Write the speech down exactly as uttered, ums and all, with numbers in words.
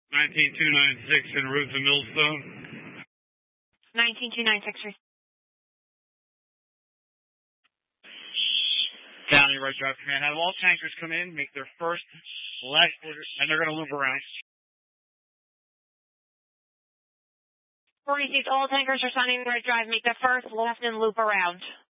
nineteen two ninety-six en route to Millstone. nineteen two ninety-six. County Right Drive Command. Have all tankers come in, make their first left, and they're going to loop around. Received. All tankers are signing right drive. Make the first left and loop around.